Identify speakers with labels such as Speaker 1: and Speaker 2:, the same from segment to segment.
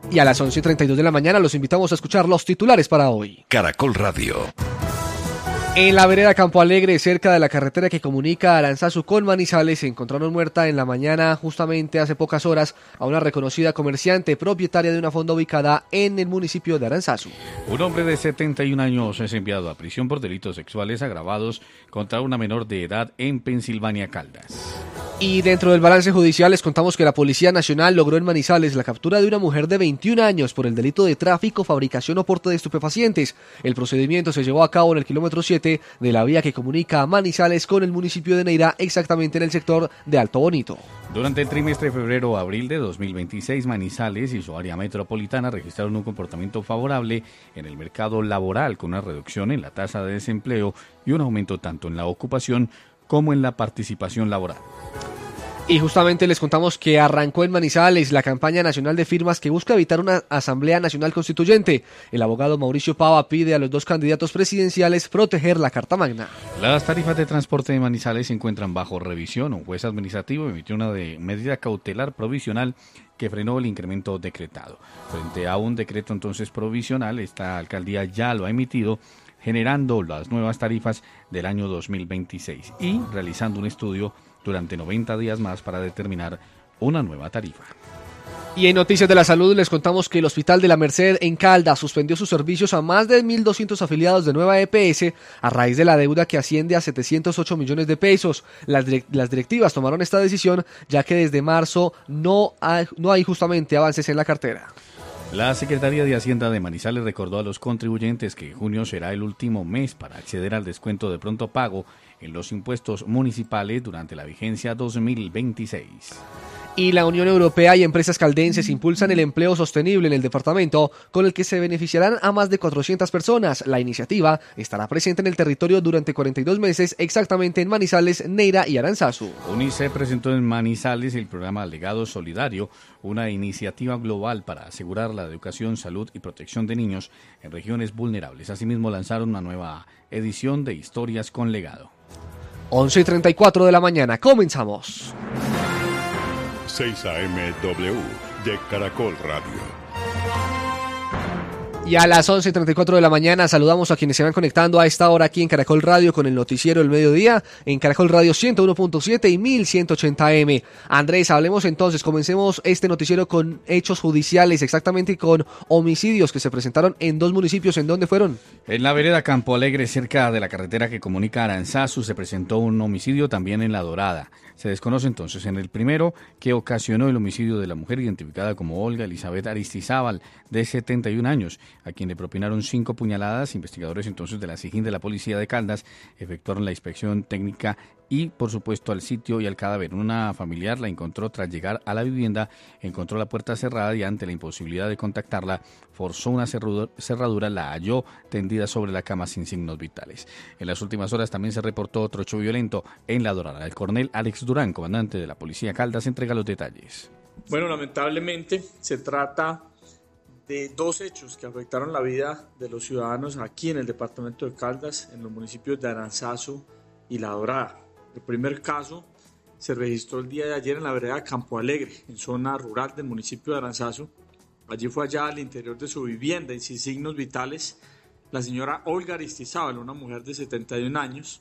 Speaker 1: Y a las 11:32 de la mañana los invitamos a escuchar los titulares para hoy.
Speaker 2: Caracol Radio.
Speaker 1: En la vereda Campo Alegre, cerca de la carretera que comunica Aranzazu con Manizales, se encontraron muerta en la mañana, justamente hace pocas horas, a una reconocida comerciante propietaria de una fonda ubicada en el municipio de Aranzazu.
Speaker 3: Un hombre de 71 años es enviado a prisión por delitos sexuales agravados contra una menor de edad en Pensilvania, Caldas.
Speaker 1: Y dentro del balance judicial les contamos que la Policía Nacional logró en Manizales la captura de una mujer de 21 años por el delito de tráfico, fabricación o porte de estupefacientes. El procedimiento se llevó a cabo en el kilómetro 7 de la vía que comunica a Manizales con el municipio de Neira, exactamente en el sector de Alto Bonito.
Speaker 3: Durante el trimestre febrero-abril de 2026, Manizales y su área metropolitana registraron un comportamiento favorable en el mercado laboral, con una reducción en la tasa de desempleo y un aumento tanto en la ocupación como en la participación laboral.
Speaker 1: Y justamente les contamos que arrancó en Manizales la campaña nacional de firmas que busca evitar una Asamblea Nacional Constituyente. El abogado Mauricio Pava pide a los dos candidatos presidenciales proteger la Carta Magna.
Speaker 3: Las tarifas de transporte de Manizales se encuentran bajo revisión. Un juez administrativo emitió una medida cautelar provisional que frenó el incremento decretado. Frente a un decreto entonces provisional, esta alcaldía ya lo ha emitido, generando las nuevas tarifas del año 2026 y realizando un estudio durante 90 días más para determinar una nueva tarifa.
Speaker 1: Y en Noticias de la Salud les contamos que el Hospital de la Merced en Caldas suspendió sus servicios a más de 1.200 afiliados de Nueva EPS a raíz de la deuda que asciende a 708 millones de pesos. Las directivas tomaron esta decisión ya que desde marzo no hay justamente avances en la cartera.
Speaker 3: La Secretaría de Hacienda de Manizales recordó a los contribuyentes que junio será el último mes para acceder al descuento de pronto pago en los impuestos municipales durante la vigencia 2026.
Speaker 1: Y la Unión Europea y empresas caldenses impulsan el empleo sostenible en el departamento, con el que se beneficiarán a más de 400 personas. La iniciativa estará presente en el territorio durante 42 meses, exactamente en Manizales, Neira y Aranzazu.
Speaker 3: UNICEF presentó en Manizales el programa Legado Solidario, una iniciativa global para asegurar la educación, salud y protección de niños en regiones vulnerables. Asimismo, lanzaron una nueva edición de Historias con Legado.
Speaker 1: 11:34 de la mañana, comenzamos.
Speaker 2: 6 AMW de Caracol Radio.
Speaker 1: Y a las 11:34 de la mañana saludamos a quienes se van conectando a esta hora aquí en Caracol Radio con el noticiero del mediodía, en Caracol Radio 101.7 y 1180M. Andrés, hablemos entonces, comencemos este noticiero con hechos judiciales, exactamente con homicidios que se presentaron en dos municipios. ¿En dónde fueron?
Speaker 3: En la vereda Campo Alegre, cerca de la carretera que comunica Aranzazu, se presentó un homicidio también en La Dorada. Se desconoce entonces en el primero que ocasionó el homicidio de la mujer identificada como Olga Elizabeth Aristizábal, de 71 años, a quien le propinaron 5 puñaladas. Investigadores entonces de la SIJIN de la Policía de Caldas efectuaron la inspección técnica y, por supuesto, al sitio y al cadáver. Una familiar la encontró tras llegar a la vivienda, encontró la puerta cerrada y ante la imposibilidad de contactarla, forzó una cerradura, la halló tendida sobre la cama sin signos vitales. En las últimas horas también se reportó otro hecho violento en La Dorada. El coronel Alex Durán, comandante de la Policía Caldas, entrega los detalles.
Speaker 4: Bueno, lamentablemente se trata de dos hechos que afectaron la vida de los ciudadanos aquí en el departamento de Caldas, en los municipios de Aranzazu y La Dorada. El primer caso se registró el día de ayer en la vereda Campo Alegre, en zona rural del municipio de Aranzazu. Allí fue hallada al interior de su vivienda y sin signos vitales la señora Olga Aristizábal, una mujer de 71 años.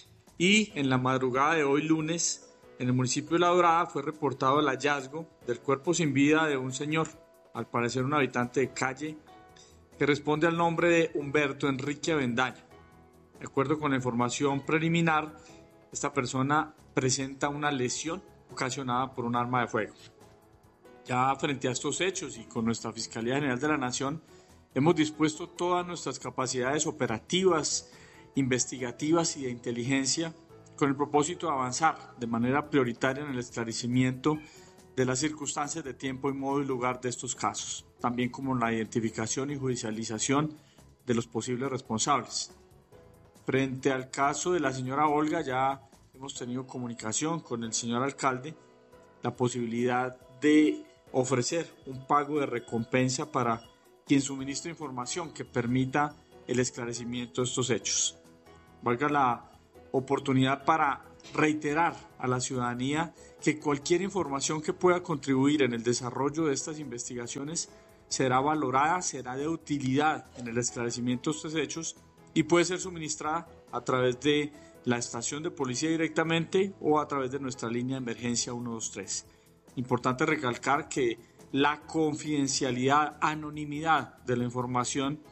Speaker 4: Y en la madrugada de hoy lunes, en el municipio de La Dorada, fue reportado el hallazgo del cuerpo sin vida de un señor, al parecer un habitante de calle, que responde al nombre de Humberto Enrique Avendaño. De acuerdo con la información preliminar, esta persona presenta una lesión ocasionada por un arma de fuego. Ya frente a estos hechos y con nuestra Fiscalía General de la Nación, hemos dispuesto todas nuestras capacidades operativas, investigativas y de inteligencia con el propósito de avanzar de manera prioritaria en el esclarecimiento de las circunstancias de tiempo y modo y lugar de estos casos, también como la identificación y judicialización de los posibles responsables. Frente al caso de la señora Olga, ya hemos tenido comunicación con el señor alcalde, la posibilidad de ofrecer un pago de recompensa para quien suministre información que permita el esclarecimiento de estos hechos. Valga la oportunidad para reiterar a la ciudadanía que cualquier información que pueda contribuir en el desarrollo de estas investigaciones será valorada, será de utilidad en el esclarecimiento de estos hechos y puede ser suministrada a través de la estación de policía directamente o a través de nuestra línea de emergencia 123. Importante recalcar que la confidencialidad, anonimidad de la información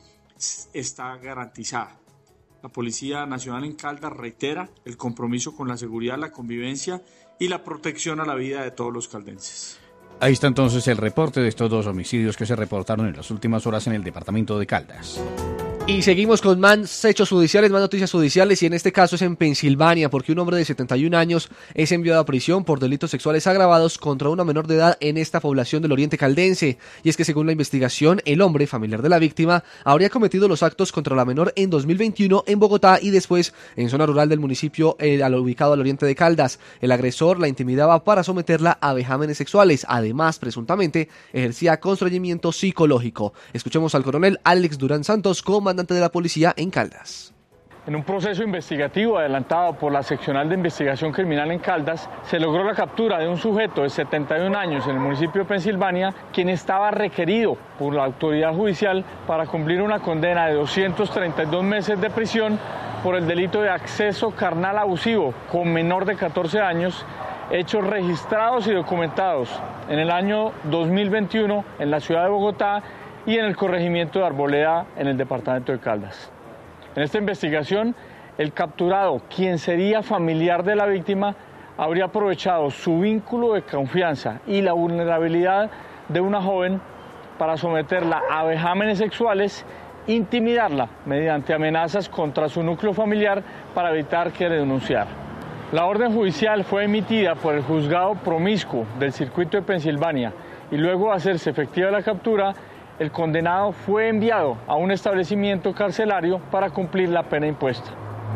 Speaker 4: está garantizada. La Policía Nacional en Caldas reitera el compromiso con la seguridad, la convivencia y la protección a la vida de todos los caldenses.
Speaker 3: Ahí está entonces el reporte de estos 2 homicidios que se reportaron en las últimas horas en el departamento de Caldas.
Speaker 1: Y seguimos con más hechos judiciales, más noticias judiciales, y en este caso es en Pensilvania, porque un hombre de 71 años es enviado a prisión por delitos sexuales agravados contra una menor de edad en esta población del oriente caldense. Y es que según la investigación, el hombre, familiar de la víctima, habría cometido los actos contra la menor en 2021 en Bogotá y después en zona rural del municipio ubicado al oriente de Caldas. El agresor la intimidaba para someterla a vejámenes sexuales. Además, presuntamente, ejercía constreñimiento psicológico. Escuchemos al coronel Alex Durán Santos, comandante de la policía en Caldas.
Speaker 5: En un proceso investigativo adelantado por la Seccional de Investigación Criminal en Caldas, se logró la captura de un sujeto de 71 años en el municipio de Pensilvania, quien estaba requerido por la autoridad judicial para cumplir una condena de 232 meses de prisión por el delito de acceso carnal abusivo con menor de 14 años, hechos registrados y documentados en el año 2021 en la ciudad de Bogotá y en el corregimiento de Arboleda en el departamento de Caldas. En esta investigación, el capturado, quien sería familiar de la víctima, habría aprovechado su vínculo de confianza y la vulnerabilidad de una joven para someterla a vejámenes sexuales, intimidarla mediante amenazas contra su núcleo familiar para evitar que le denunciara. La orden judicial fue emitida por el juzgado promiscuo del circuito de Pensilvania y luego de hacerse efectiva la captura, el condenado fue enviado a un establecimiento carcelario para cumplir la pena impuesta.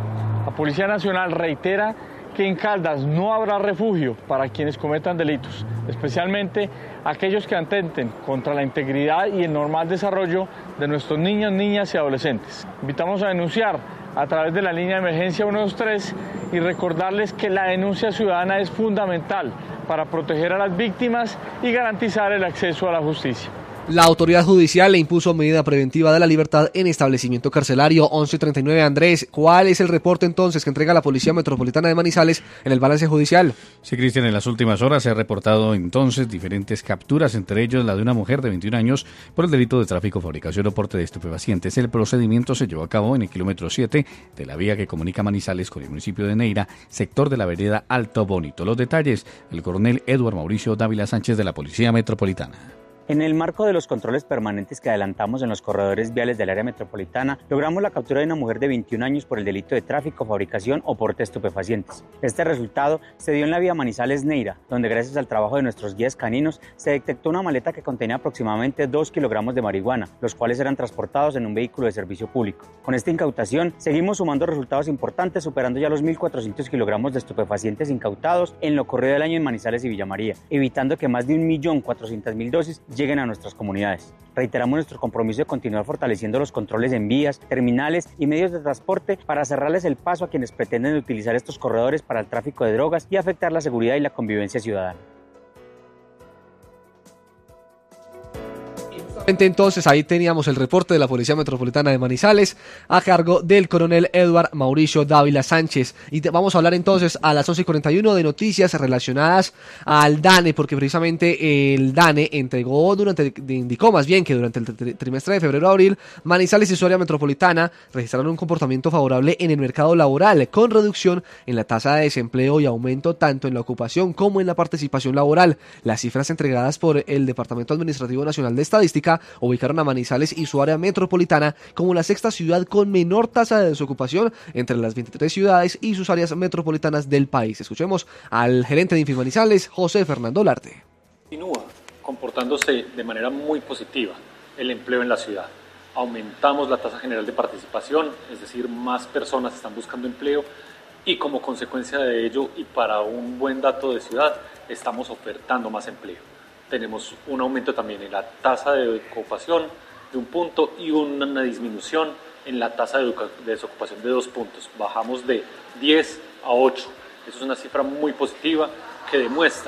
Speaker 5: La Policía Nacional reitera que en Caldas no habrá refugio para quienes cometan delitos, especialmente aquellos que atenten contra la integridad y el normal desarrollo de nuestros niños, niñas y adolescentes. Invitamos a denunciar a través de la línea de emergencia 123 y recordarles que la denuncia ciudadana es fundamental para proteger a las víctimas y garantizar el acceso a la justicia.
Speaker 1: La autoridad judicial le impuso medida preventiva de la libertad en establecimiento carcelario. 11:39. Andrés, ¿cuál es el reporte entonces que entrega la Policía Metropolitana de Manizales en el balance judicial?
Speaker 3: Sí, Cristian, en las últimas horas se ha reportado entonces diferentes capturas, entre ellos la de una mujer de 21 años por el delito de tráfico, fabricación o porte de estupefacientes. El procedimiento se llevó a cabo en el kilómetro 7 de la vía que comunica Manizales con el municipio de Neira, sector de la vereda Alto Bonito. Los detalles, el coronel Eduardo Mauricio Dávila Sánchez de la Policía Metropolitana.
Speaker 6: En el marco de los controles permanentes que adelantamos en los corredores viales del área metropolitana, logramos la captura de una mujer de 21 años por el delito de tráfico, fabricación o porte de estupefacientes. Este resultado se dio en la vía Manizales-Neira, donde gracias al trabajo de nuestros guías caninos se detectó una maleta que contenía aproximadamente 2 kilogramos de marihuana, los cuales eran transportados en un vehículo de servicio público. Con esta incautación seguimos sumando resultados importantes, superando ya los 1.400 kilogramos de estupefacientes incautados en lo corrido del año en Manizales y Villa María, evitando que más de 1.400.000 dosis lleguen a nuestras comunidades. Reiteramos nuestro compromiso de continuar fortaleciendo los controles en vías, terminales y medios de transporte para cerrarles el paso a quienes pretenden utilizar estos corredores para el tráfico de drogas y afectar la seguridad y la convivencia ciudadana.
Speaker 1: Entonces ahí teníamos el reporte de la Policía Metropolitana de Manizales a cargo del coronel Eduardo Mauricio Dávila Sánchez. Y vamos a hablar entonces a las 11:41 de noticias relacionadas al DANE, porque precisamente el DANE indicó más bien que durante el trimestre de febrero-abril, Manizales y su área metropolitana registraron un comportamiento favorable en el mercado laboral, con reducción en la tasa de desempleo y aumento tanto en la ocupación como en la participación laboral. Las cifras entregadas por el Departamento Administrativo Nacional de Estadística ubicaron a Manizales y su área metropolitana como la sexta ciudad con menor tasa de desocupación entre las 23 ciudades y sus áreas metropolitanas del país. Escuchemos al gerente de Infimanizales, José Fernando Larte.
Speaker 7: Continúa comportándose de manera muy positiva el empleo en la ciudad. Aumentamos la tasa general de participación, es decir, más personas están buscando empleo y como consecuencia de ello y para un buen dato de ciudad, estamos ofertando más empleo. Tenemos un aumento también en la tasa de ocupación de 1 punto y una disminución en la tasa de desocupación de 2 puntos. Bajamos de 10 a 8. Eso es una cifra muy positiva que demuestra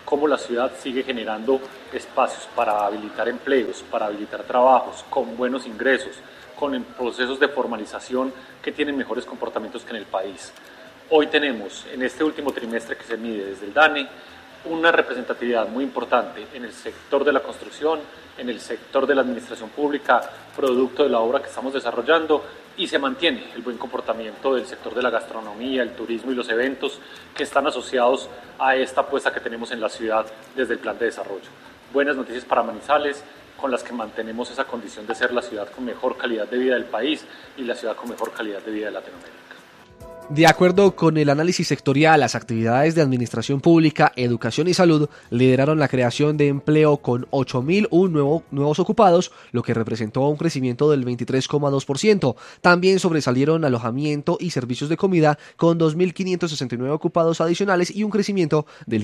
Speaker 7: cómo la ciudad sigue generando espacios para habilitar empleos, para habilitar trabajos con buenos ingresos, con procesos de formalización que tienen mejores comportamientos que en el país. Hoy tenemos, en este último trimestre que se mide desde el DANE, una representatividad muy importante en el sector de la construcción, en el sector de la administración pública, producto de la obra que estamos desarrollando, y se mantiene el buen comportamiento del sector de la gastronomía, el turismo y los eventos que están asociados a esta apuesta que tenemos en la ciudad desde el plan de desarrollo. Buenas noticias para Manizales, con las que mantenemos esa condición de ser la ciudad con mejor calidad de vida del país y la ciudad con mejor calidad de vida de Latinoamérica.
Speaker 1: De acuerdo con el análisis sectorial, las actividades de administración pública, educación y salud lideraron la creación de empleo con 8.001 nuevos ocupados, lo que representó un crecimiento del 23,2%. También sobresalieron alojamiento y servicios de comida con 2.569 ocupados adicionales y un crecimiento del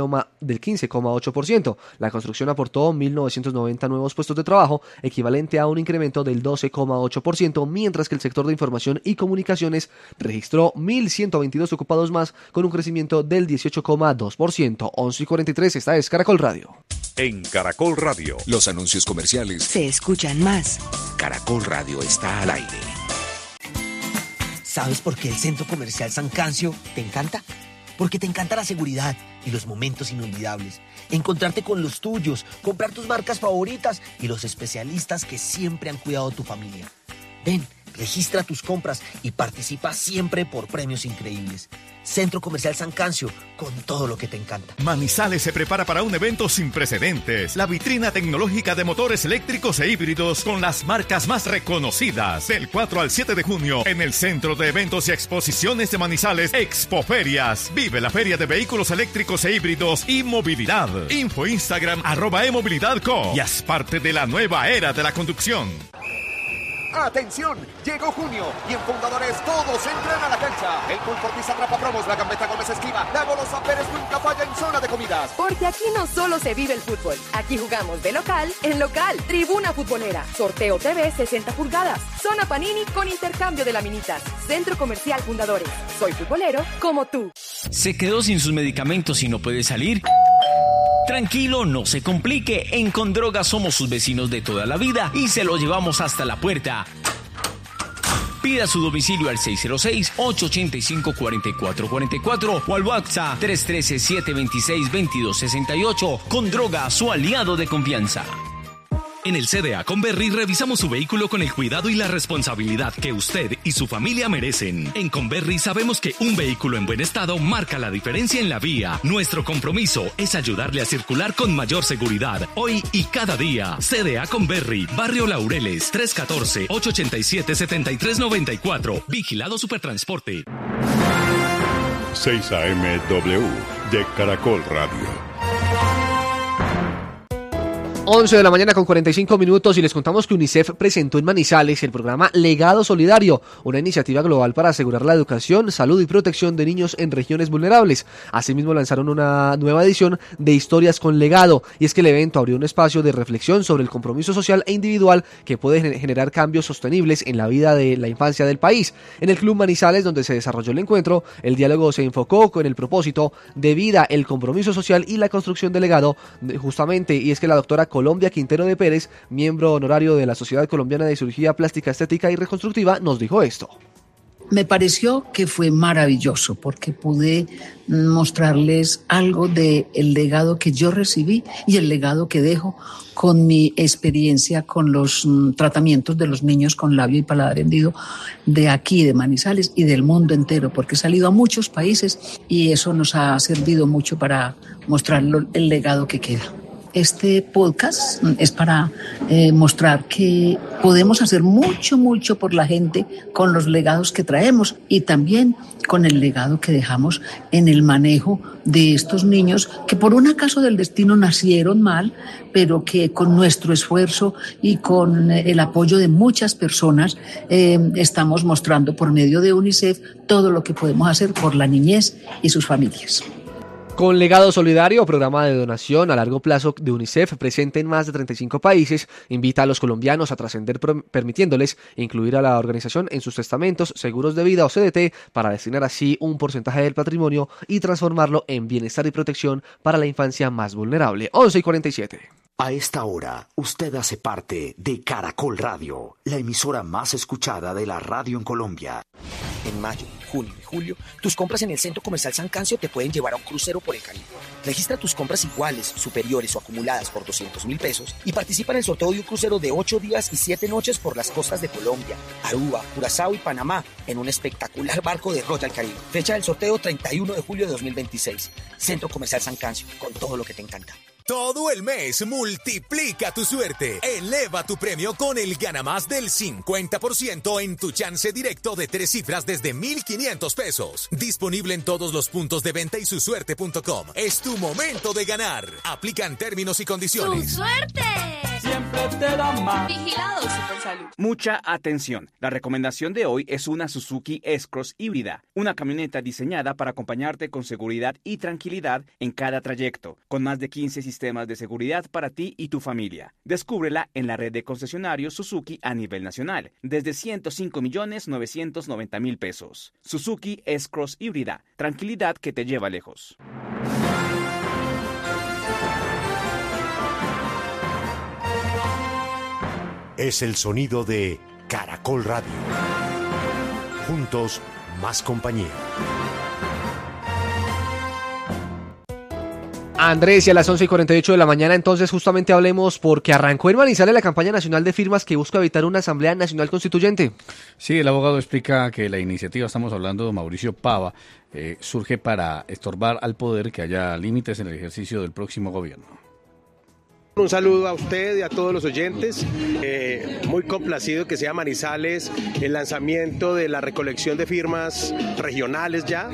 Speaker 1: 15,8%. La construcción aportó 1.990 nuevos puestos de trabajo, equivalente a un incremento del 12,8%, mientras que el sector de información y comunicaciones registró 1.122 ocupados más con un crecimiento del 18,2%. 11:43, esta es Caracol Radio.
Speaker 2: En Caracol Radio,
Speaker 8: los anuncios comerciales
Speaker 9: se escuchan más.
Speaker 8: Caracol Radio está al aire.
Speaker 9: ¿Sabes por qué el Centro Comercial San Cancio te encanta? Porque te encanta la seguridad y los momentos inolvidables. Encontrarte con los tuyos, comprar tus marcas favoritas y los especialistas que siempre han cuidado de tu familia. Ven, registra tus compras y participa siempre por premios increíbles. Centro Comercial San Cancio, con todo lo que te encanta.
Speaker 10: Manizales se prepara para un evento sin precedentes. La vitrina tecnológica de motores eléctricos e híbridos con las marcas más reconocidas. Del 4 al 7 de junio, en el Centro de Eventos y Exposiciones de Manizales, Expoferias. Vive la Feria de Vehículos Eléctricos e Híbridos y Movilidad. Info Instagram, @emovilidadco. Y haz parte de la nueva era de la conducción.
Speaker 11: ¡Atención! Llegó junio y en Fundadores todos entran a la cancha. El Pulportis atrapa promos, la Gambeta Gómez esquiva, la Golosa Pérez nunca falla en zona de comidas.
Speaker 12: Porque aquí no solo se vive el fútbol, aquí jugamos de local en local. Tribuna Futbolera, Sorteo TV 60 pulgadas, Zona Panini con intercambio de laminitas. Centro Comercial Fundadores. Soy futbolero como tú.
Speaker 13: ¿Se quedó sin sus medicamentos y no puede salir? Tranquilo, no se complique. En Condroga somos sus vecinos de toda la vida y se lo llevamos hasta la puerta. Pida su domicilio al 606-885-4444 o al WhatsApp 313-726-2268. Condroga, su aliado de confianza.
Speaker 14: En el CDA Conberry revisamos su vehículo con el cuidado y la responsabilidad que usted y su familia merecen. En Conberry sabemos que un vehículo en buen estado marca la diferencia en la vía. Nuestro compromiso es ayudarle a circular con mayor seguridad, hoy y cada día. CDA Conberry, Barrio Laureles, 314-887-7394. Vigilado Supertransporte.
Speaker 2: 6 AMW de Caracol Radio.
Speaker 1: 11 de la mañana con 45 minutos y les contamos que UNICEF presentó en Manizales el programa Legado Solidario, una iniciativa global para asegurar la educación, salud y protección de niños en regiones vulnerables. Asimismo lanzaron una nueva edición de Historias con Legado, y es que el evento abrió un espacio de reflexión sobre el compromiso social e individual que puede generar cambios sostenibles en la vida de la infancia del país. En el Club Manizales, donde se desarrolló el encuentro, el diálogo se enfocó con el propósito de vida, el compromiso social y la construcción de legado, justamente, y es que la doctora Colombia Quintero de Pérez, miembro honorario de la Sociedad Colombiana de Cirugía Plástica, Estética y Reconstructiva, nos dijo esto.
Speaker 15: Me pareció que fue maravilloso porque pude mostrarles algo del legado que yo recibí y el legado que dejo con mi experiencia con los tratamientos de los niños con labio y paladar hendido de aquí, de Manizales y del mundo entero, porque he salido a muchos países y eso nos ha servido mucho para mostrar el legado que queda. Este podcast es para mostrar que podemos hacer mucho, mucho por la gente con los legados que traemos y también con el legado que dejamos en el manejo de estos niños que por un acaso del destino nacieron mal, pero que con nuestro esfuerzo y con el apoyo de muchas personas estamos mostrando por medio de UNICEF todo lo que podemos hacer por la niñez y sus familias.
Speaker 1: Con Legado Solidario, programa de donación a largo plazo de UNICEF, presente en más de 35 países, invita a los colombianos a trascender permitiéndoles incluir a la organización en sus testamentos, seguros de vida o CDT para destinar así un porcentaje del patrimonio y transformarlo en bienestar y protección para la infancia más vulnerable. 11:47.
Speaker 8: A esta hora, usted hace parte de Caracol Radio, la emisora más escuchada de la radio en Colombia.
Speaker 9: En mayo, junio y julio, tus compras en el Centro Comercial San Cancio te pueden llevar a un crucero por el Caribe. Registra tus compras iguales, superiores o acumuladas por 200.000 pesos y participa en el sorteo de un crucero de 8 días y 7 noches por las costas de Colombia, Aruba, Curazao y Panamá en un espectacular barco de Royal Caribe. Fecha del sorteo 31 de julio de 2026. Centro Comercial San Cancio, con todo lo que te encanta.
Speaker 16: Todo el mes multiplica tu suerte. Eleva tu premio con el Gana Más del 50% en tu chance directo de 3 cifras desde 1,500 pesos. Disponible en todos los puntos de venta y susuerte.com. Es tu momento de ganar. Aplican términos y condiciones.
Speaker 17: ¡Tu suerte!
Speaker 18: Siempre te da más.
Speaker 17: Vigilado Supersalud.
Speaker 19: Mucha atención. La recomendación de hoy es una Suzuki S-Cross híbrida, una camioneta diseñada para acompañarte con seguridad y tranquilidad en cada trayecto, con más de 15 sistemas de seguridad para ti y tu familia. Descúbrela en la red de concesionarios Suzuki a nivel nacional, desde 105.990.000 pesos. Suzuki S-Cross híbrida, tranquilidad que te lleva lejos.
Speaker 20: Es el sonido de Caracol Radio. Juntos, más compañía.
Speaker 1: Andrés, y a las 11:48 de la mañana entonces justamente hablemos porque arrancó en Manizales la campaña nacional de firmas que busca evitar una Asamblea Nacional Constituyente.
Speaker 3: Sí, el abogado explica que la iniciativa, estamos hablando de Mauricio Pava, surge para estorbar al poder que haya límites en el ejercicio del próximo gobierno.
Speaker 21: Un saludo a usted y a todos los oyentes, muy complacido que sea Manizales el lanzamiento de la recolección de firmas regionales ya.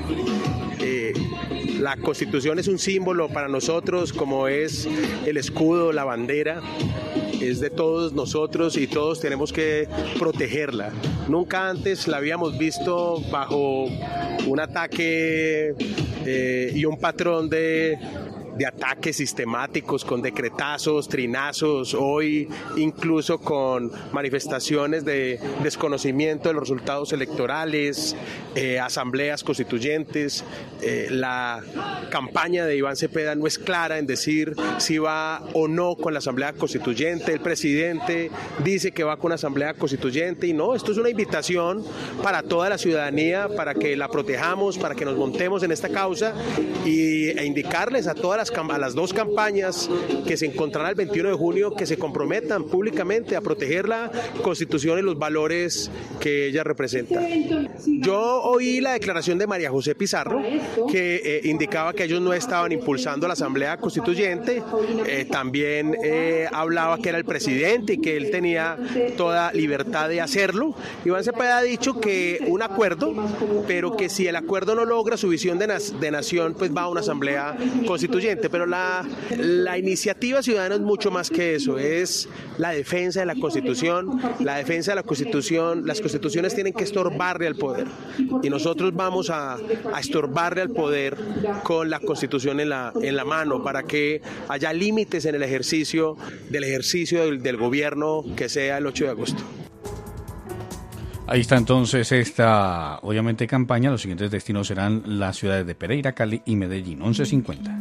Speaker 21: La Constitución es un símbolo para nosotros, como es el escudo, la bandera, es de todos nosotros y todos tenemos que protegerla. Nunca antes la habíamos visto bajo un ataque y un patrón de ataques sistemáticos, con decretazos, trinazos, hoy incluso con manifestaciones de desconocimiento de los resultados electorales, asambleas constituyentes. La campaña de Iván Cepeda no es clara en decir si va o no con la asamblea constituyente. El presidente dice que va con la asamblea constituyente y no, esto es una invitación para toda la ciudadanía, para que la protejamos, para que nos montemos en esta causa e indicarles a todas a las dos campañas que se encontrarán el 21 de junio que se comprometan públicamente a proteger la Constitución y los valores que ella representa. Yo oí la declaración de María José Pizarro que indicaba que ellos no estaban impulsando la Asamblea Constituyente, también hablaba que era el presidente y que él tenía toda libertad de hacerlo. Iván Cepeda ha dicho que un acuerdo, pero que si el acuerdo no logra su visión de nación, pues va a una Asamblea Constituyente. Pero la iniciativa ciudadana es mucho más que eso, es la defensa de la Constitución, la defensa de la Constitución. Las constituciones tienen que estorbarle al poder y nosotros vamos a estorbarle al poder con la Constitución en la mano para que haya límites en el ejercicio del gobierno que sea el 8 de agosto.
Speaker 3: Ahí está entonces esta, obviamente, campaña. Los siguientes destinos serán las ciudades de Pereira, Cali y Medellín. 11:50.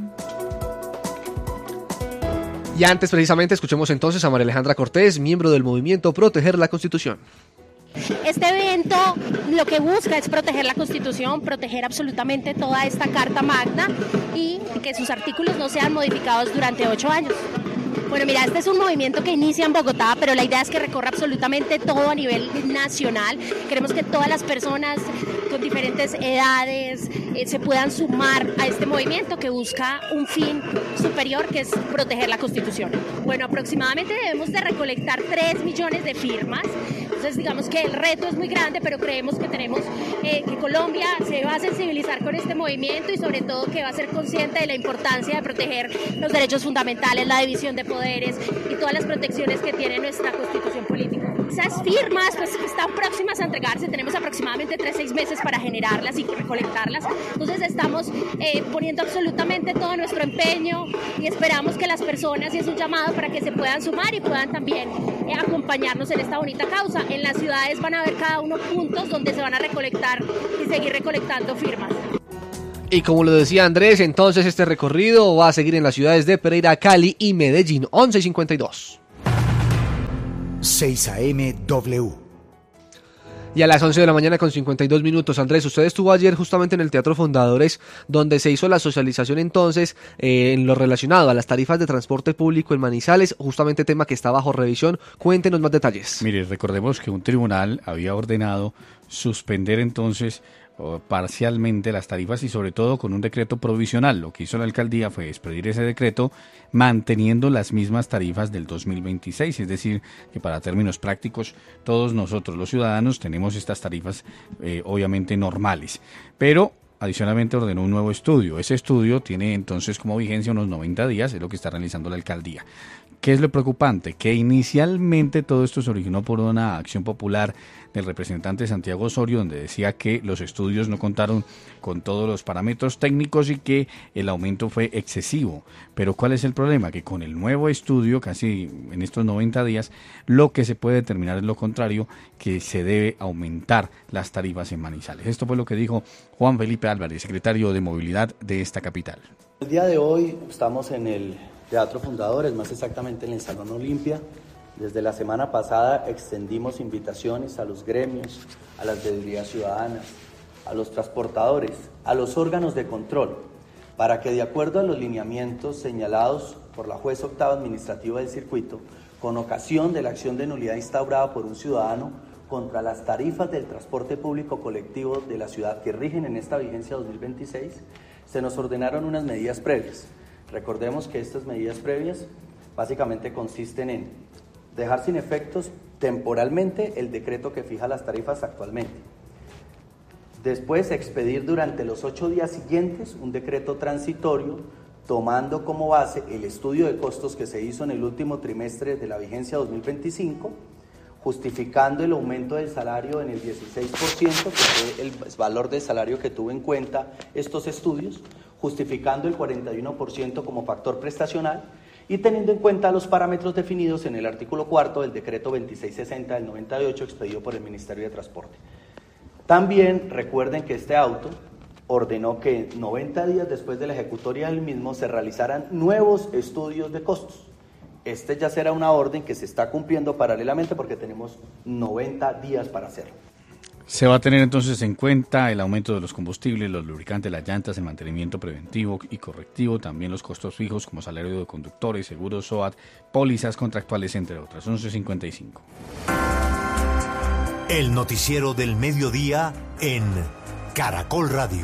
Speaker 1: Y antes, precisamente, escuchemos entonces a María Alejandra Cortés, miembro del movimiento Proteger la Constitución.
Speaker 22: Este evento lo que busca es proteger la Constitución, proteger absolutamente toda esta Carta Magna y que sus artículos no sean modificados durante 8 años. Bueno, mira, este es un movimiento que inicia en Bogotá, pero la idea es que recorra absolutamente todo a nivel nacional. Queremos que todas las personas con diferentes edades se puedan sumar a este movimiento que busca un fin superior, que es proteger la Constitución. Bueno, aproximadamente debemos de recolectar 3 millones de firmas. Entonces, digamos que el reto es muy grande, pero creemos que tenemos que Colombia se va a sensibilizar con este movimiento y sobre todo que va a ser consciente de la importancia de proteger los derechos fundamentales, la división de poderes y todas las protecciones que tiene nuestra Constitución política. esas firmas pues están próximas a entregarse, tenemos aproximadamente 3-6 meses para generarlas y recolectarlas, entonces estamos poniendo absolutamente todo nuestro empeño y esperamos que las personas, y es un llamado para que se puedan sumar y puedan también acompañarnos en esta bonita causa. En las ciudades van a haber cada uno puntos donde se van a recolectar y seguir recolectando firmas.
Speaker 1: Y como lo decía Andrés, entonces este recorrido va a seguir en las ciudades de Pereira, Cali y Medellín. 11:52.
Speaker 8: 6 AM W.
Speaker 1: Y a las 11 de la mañana con 52 minutos. Andrés, usted estuvo ayer justamente en el Teatro Fundadores, donde se hizo la socialización entonces en lo relacionado a las tarifas de transporte público en Manizales, justamente tema que está bajo revisión. Cuéntenos más detalles.
Speaker 3: Mire, recordemos que un tribunal había ordenado suspender entonces parcialmente las tarifas y sobre todo con un decreto provisional. Lo que hizo la alcaldía fue expedir ese decreto manteniendo las mismas tarifas del 2026, es decir, que para términos prácticos todos nosotros los ciudadanos tenemos estas tarifas obviamente normales, pero adicionalmente ordenó un nuevo estudio. Ese estudio tiene entonces como vigencia unos 90 días, es lo que está realizando la alcaldía. ¿Qué es lo preocupante? Que inicialmente todo esto se originó por una acción popular del representante Santiago Osorio, donde decía que los estudios no contaron con todos los parámetros técnicos y que el aumento fue excesivo. Pero ¿cuál es el problema? Que con el nuevo estudio, casi en estos 90 días, lo que se puede determinar es lo contrario, que se debe aumentar las tarifas en Manizales. Esto fue lo que dijo Juan Felipe Álvarez, secretario de Movilidad de esta capital.
Speaker 4: El día de hoy estamos en el Teatro Fundadores, más exactamente en el Salón Olimpia. Desde la semana pasada extendimos invitaciones a los gremios, a las veedurías ciudadanas, a los transportadores, a los órganos de control, para que de acuerdo a los lineamientos señalados por la jueza octava administrativa del circuito, con ocasión de la acción de nulidad instaurada por un ciudadano contra las tarifas del transporte público colectivo de la ciudad que rigen en esta vigencia 2026, se nos ordenaron unas medidas previas. Recordemos que estas medidas previas básicamente consisten en dejar sin efectos temporalmente el decreto que fija las tarifas actualmente. Después, expedir durante los 8 días siguientes un decreto transitorio tomando como base el estudio de costos que se hizo en el último trimestre de la vigencia 2025, justificando el aumento del salario en el 16%, que fue el valor del salario que tuvo en cuenta estos estudios, justificando el 41% como factor prestacional y teniendo en cuenta los parámetros definidos en el artículo 4 del decreto 2660 del 98 expedido por el Ministerio de Transporte. También recuerden que este auto ordenó que 90 días después de la ejecutoria del mismo se realizaran nuevos estudios de costos. Este ya será una orden que se está cumpliendo paralelamente porque tenemos 90 días para hacerlo.
Speaker 3: Se va a tener entonces en cuenta el aumento de los combustibles, los lubricantes, las llantas, el mantenimiento preventivo y correctivo, también los costos fijos como salario de conductores, seguros SOAT, pólizas contractuales, entre otras. 11:55.
Speaker 8: El noticiero del mediodía en Caracol Radio.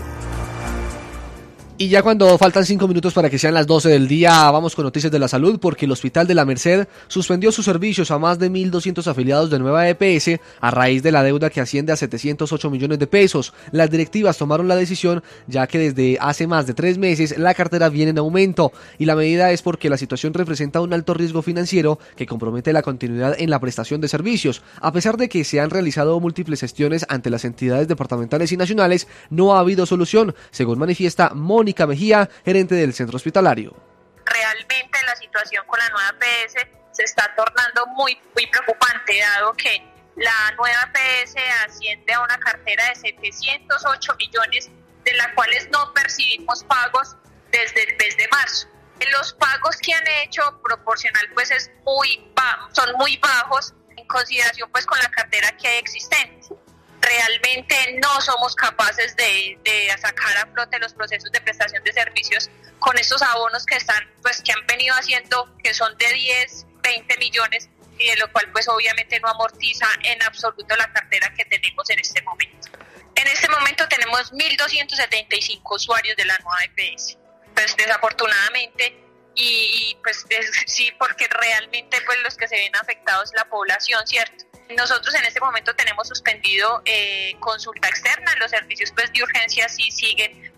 Speaker 1: Y ya cuando faltan 5 minutos para que sean las 12 del día, vamos con noticias de la salud, porque el Hospital de la Merced suspendió sus servicios a más de 1.200 afiliados de Nueva EPS a raíz de la deuda que asciende a 708 millones de pesos. Las directivas tomaron la decisión ya que desde hace más de 3 meses la cartera viene en aumento, y la medida es porque la situación representa un alto riesgo financiero que compromete la continuidad en la prestación de servicios. A pesar de que se han realizado múltiples gestiones ante las entidades departamentales y nacionales, no ha habido solución, según manifiesta Mónica Mejía, gerente del centro hospitalario.
Speaker 17: Realmente la situación con la nueva EPS se está tornando muy preocupante, dado que la nueva EPS asciende a una cartera de 708 millones, de las cuales no percibimos pagos desde el mes de marzo. Los pagos que han hecho proporcional pues son muy bajos en consideración pues con la cartera que hay existente. Realmente no somos capaces de sacar a flote los procesos de prestación de servicios con estos abonos que han venido haciendo, que son de 10, 20 millones, y de lo cual pues obviamente no amortiza en absoluto la cartera que tenemos en este momento. En este momento tenemos 1.275 usuarios de la nueva EPS. Pues desafortunadamente, y pues sí, porque realmente pues los que se ven afectados es la población, ¿cierto? Nosotros en este momento tenemos suspendido consulta externa, los servicios pues de urgencia sí siguen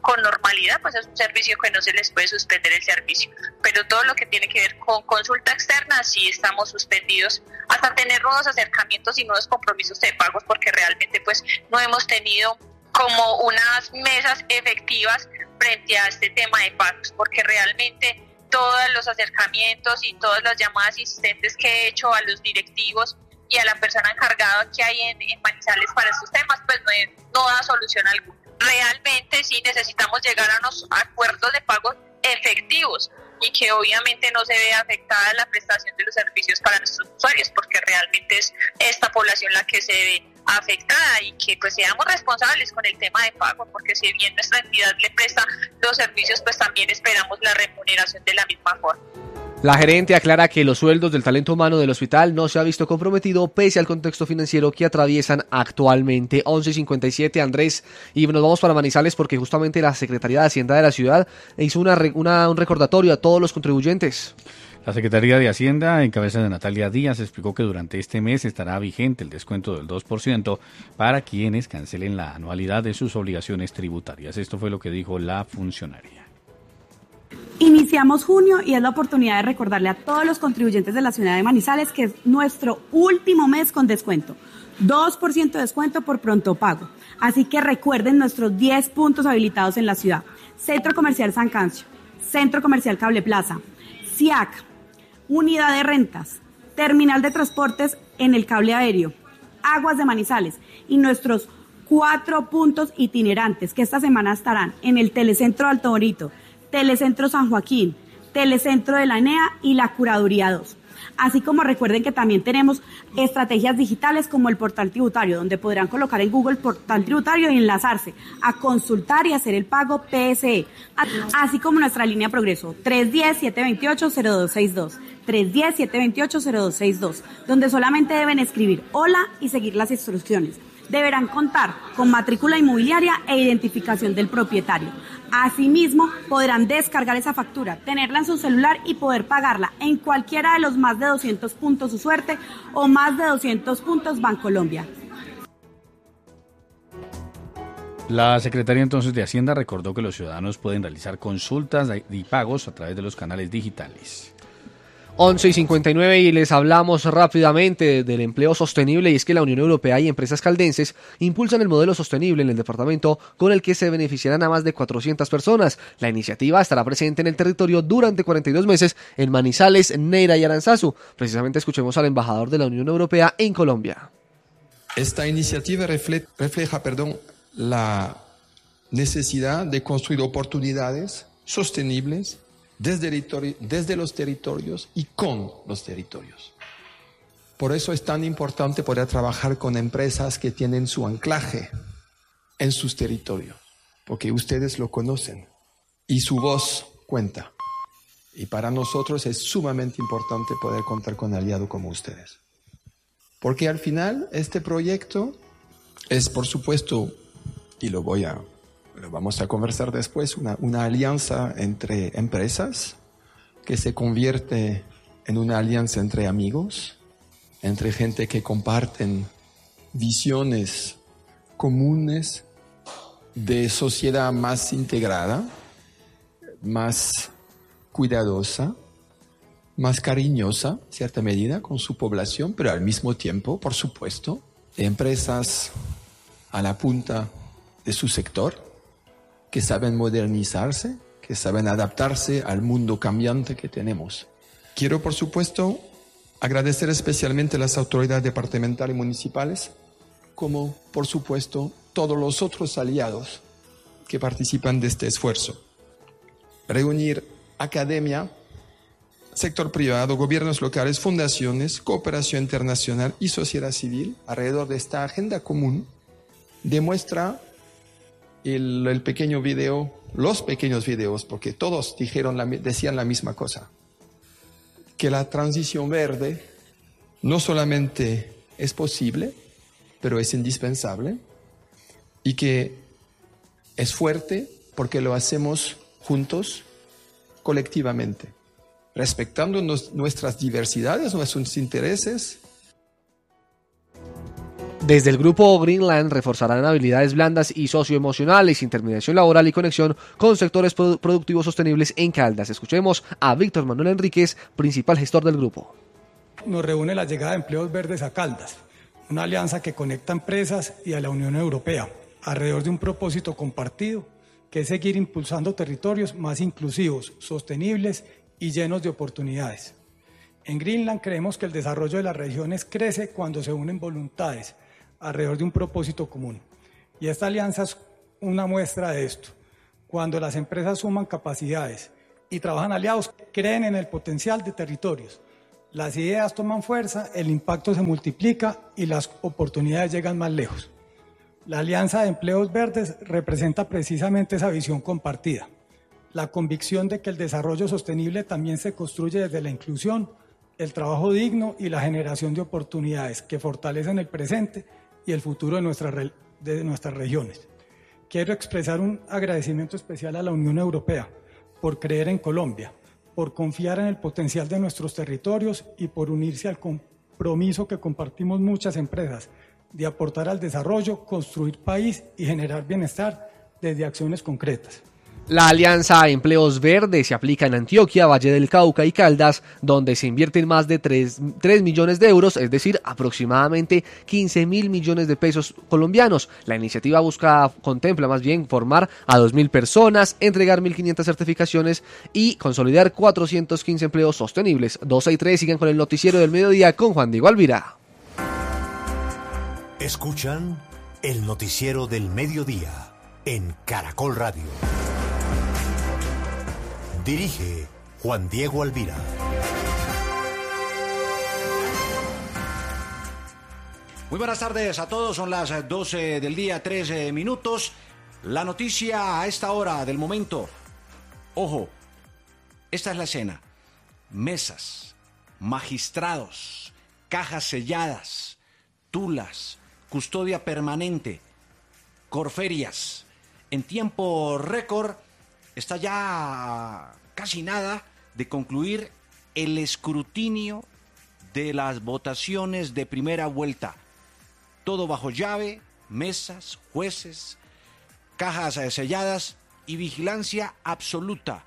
Speaker 17: con normalidad, pues es un servicio que no se les puede suspender el servicio. Pero todo lo que tiene que ver con consulta externa, sí estamos suspendidos hasta tener nuevos acercamientos y nuevos compromisos de pagos, porque realmente pues no hemos tenido como unas mesas efectivas frente a este tema de pagos, porque realmente todos los acercamientos y todas las llamadas insistentes que he hecho a los directivos y a la persona encargada que hay en Manizales para estos temas, pues no da solución alguna. Realmente sí necesitamos llegar a unos acuerdos de pagos efectivos y que obviamente no se vea afectada la prestación de los servicios para nuestros usuarios, porque realmente es esta población la que se ve afectada, y que pues seamos responsables con el tema de pago, porque si bien nuestra entidad le presta los servicios, pues también esperamos la remuneración de la misma forma.
Speaker 1: La gerente aclara que los sueldos del talento humano del hospital no se ha visto comprometido pese al contexto financiero que atraviesan actualmente. 11:57, Andrés, y nos vamos para Manizales porque justamente la Secretaría de Hacienda de la ciudad hizo un recordatorio a todos los contribuyentes.
Speaker 3: La Secretaría de Hacienda, en cabeza de Natalia Díaz, explicó que durante este mes estará vigente el descuento del 2% para quienes cancelen la anualidad de sus obligaciones tributarias. Esto fue lo que dijo la funcionaria.
Speaker 5: Iniciamos junio y es la oportunidad de recordarle a todos los contribuyentes de la ciudad de Manizales que es nuestro último mes con descuento. 2% de descuento por pronto pago. Así que recuerden nuestros 10 puntos habilitados en la ciudad. Centro Comercial San Cancio, Centro Comercial Cable Plaza, SIAC, Unidad de Rentas, Terminal de Transportes en el Cable Aéreo, Aguas de Manizales y nuestros 4 puntos itinerantes que esta semana estarán en el Telecentro Alto Bonito, Telecentro San Joaquín, Telecentro de la ENEA y la Curaduría 2. Así como recuerden que también tenemos estrategias digitales como el portal tributario, donde podrán colocar en Google portal tributario y enlazarse a consultar y hacer el pago PSE. Así como nuestra línea Progreso 310-728-0262, 310-728-0262, donde solamente deben escribir hola y seguir las instrucciones. Deberán contar con matrícula inmobiliaria e identificación del propietario. Asimismo, podrán descargar esa factura, tenerla en su celular y poder pagarla en cualquiera de los más de 200 puntos Su Suerte o más de 200 puntos Bancolombia.
Speaker 3: La Secretaría entonces de Hacienda recordó que los ciudadanos pueden realizar consultas y pagos a través de los canales digitales.
Speaker 1: 11:59 y les hablamos rápidamente del empleo sostenible, y es que la Unión Europea y empresas caldenses impulsan el modelo sostenible en el departamento con el que se beneficiarán a más de 400 personas. La iniciativa estará presente en el territorio durante 42 meses en Manizales, Neira y Aranzazu. Precisamente escuchemos al embajador de la Unión Europea en Colombia.
Speaker 6: Esta iniciativa refleja la necesidad de construir oportunidades sostenibles desde los territorios y con los territorios. Por eso es tan importante poder trabajar con empresas que tienen su anclaje en sus territorios, porque ustedes lo conocen y su voz cuenta. Y para nosotros es sumamente importante poder contar con aliados como ustedes. Porque al final este proyecto es, por supuesto, y lo vamos a conversar después, una alianza entre empresas que se convierte en una alianza entre amigos, entre gente que comparten visiones comunes de sociedad más integrada, más cuidadosa, más cariñosa, en cierta medida, con su población, pero al mismo tiempo, por supuesto, de empresas a la punta de su sector, que saben modernizarse, que saben adaptarse al mundo cambiante que tenemos. Quiero, por supuesto, agradecer especialmente a las autoridades departamentales y municipales, como, por supuesto, todos los otros aliados que participan de este esfuerzo. Reunir academia, sector privado, gobiernos locales, fundaciones, cooperación internacional y sociedad civil alrededor de esta agenda común demuestra el pequeño video, los pequeños videos, porque todos decían la misma cosa, que la transición verde no solamente es posible, pero es indispensable, y que es fuerte porque lo hacemos juntos, colectivamente, respetando nuestras diversidades, nuestros intereses.
Speaker 1: Desde el grupo Greenland reforzarán habilidades blandas y socioemocionales, intermediación laboral y conexión con sectores productivos sostenibles en Caldas. Escuchemos a Víctor Manuel Enríquez, principal gestor del grupo.
Speaker 7: Nos reúne la llegada de Empleos Verdes a Caldas, una alianza que conecta empresas y a la Unión Europea alrededor de un propósito compartido, que es seguir impulsando territorios más inclusivos, sostenibles y llenos de oportunidades. En Greenland creemos que el desarrollo de las regiones crece cuando se unen voluntades alrededor de un propósito común. Y esta alianza es una muestra de esto. Cuando las empresas suman capacidades y trabajan aliados, creen en el potencial de territorios. Las ideas toman fuerza, el impacto se multiplica y las oportunidades llegan más lejos. La Alianza de Empleos Verdes representa precisamente esa visión compartida, la convicción de que el desarrollo sostenible también se construye desde la inclusión, el trabajo digno y la generación de oportunidades que fortalecen el presente y el futuro de nuestras regiones. Quiero expresar un agradecimiento especial a la Unión Europea por creer en Colombia, por confiar en el potencial de nuestros territorios y por unirse al compromiso que compartimos muchas empresas de aportar al desarrollo, construir país y generar bienestar desde acciones concretas.
Speaker 1: La Alianza Empleos Verdes se aplica en Antioquia, Valle del Cauca y Caldas, donde se invierten más de 3 millones de euros, es decir, aproximadamente 15.000 millones de pesos colombianos. La iniciativa contempla más bien formar a 2.000 personas, entregar 1.500 certificaciones y consolidar 415 empleos sostenibles. 12 y 3 sigan con el noticiero del mediodía con Juan Diego Alvira.
Speaker 20: Escuchan el noticiero del mediodía en Caracol Radio. Dirige Juan Diego Alvira.
Speaker 10: Muy buenas tardes a todos, son las 12 del día, 3 minutos. La noticia a esta hora del momento. Ojo, esta es la escena. Mesas, magistrados, cajas selladas, tulas, custodia permanente, corferias. En tiempo récord está ya casi nada de concluir el escrutinio de las votaciones de primera vuelta. Todo bajo llave, mesas, jueces, cajas selladas y vigilancia absoluta,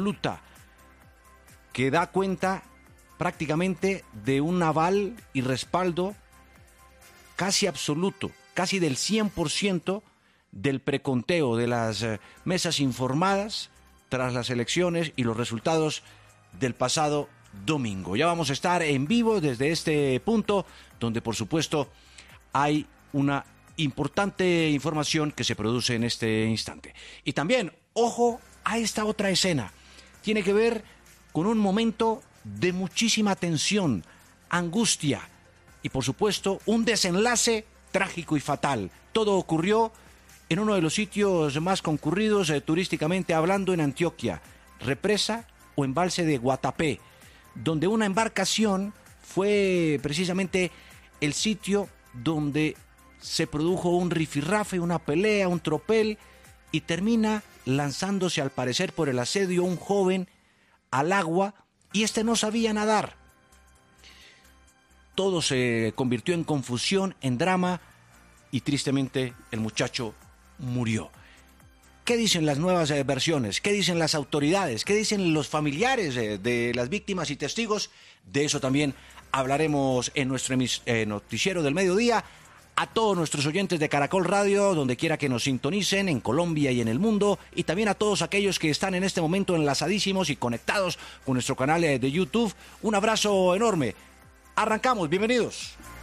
Speaker 10: que da cuenta prácticamente de un aval y respaldo casi absoluto, casi del 100% del preconteo de las mesas informadas tras las elecciones y los resultados del pasado domingo. Ya vamos a estar en vivo desde este punto, donde por supuesto hay una importante información que se produce en este instante. Y también, ojo a esta otra escena. Tiene que ver con un momento de muchísima tensión, angustia y por supuesto un desenlace trágico y fatal. Todo ocurrió en uno de los sitios más concurridos turísticamente hablando en Antioquia, represa o embalse de Guatapé, donde una embarcación fue precisamente el sitio donde se produjo un rifirrafe, una pelea, un tropel, y termina lanzándose al parecer por el asedio un joven al agua y este no sabía nadar. Todo se convirtió en confusión, en drama y tristemente el muchacho murió. ¿Qué dicen las nuevas versiones? ¿Qué dicen las autoridades? ¿Qué dicen los familiares de las víctimas y testigos? De eso también hablaremos en nuestro noticiero del mediodía. A todos nuestros oyentes de Caracol Radio, donde quiera que nos sintonicen, en Colombia y en el mundo, y también a todos aquellos que están en este momento enlazadísimos y conectados con nuestro canal de YouTube. Un abrazo enorme. Arrancamos, bienvenidos.